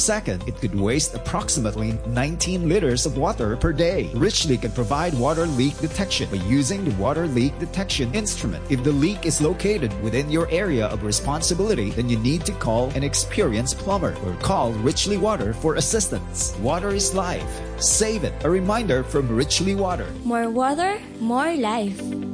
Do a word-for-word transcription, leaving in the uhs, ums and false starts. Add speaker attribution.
Speaker 1: second, it could waste approximately nineteen liters of water per day. Richly can provide water leak detection by using the water leak detection instrument. If the leak is located within your area of responsibility, then you need to call an experienced plumber or call Richly Water for assistance. Water is life. Save it. A reminder from Richly Water.
Speaker 2: More water, more life.